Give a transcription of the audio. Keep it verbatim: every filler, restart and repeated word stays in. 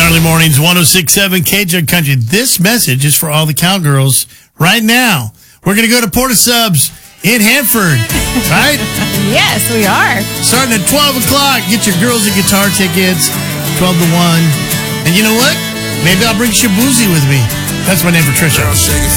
Early mornings, one oh six point seven Cajun Country. This message is for all the cowgirls right now. We're going to go to Porta Subs in Hanford, right? Yes, we are. Starting at twelve o'clock. Get your girls and guitar tickets, twelve to one. And you know what? Maybe I'll bring Shabuzi with me. That's my name for Trisha.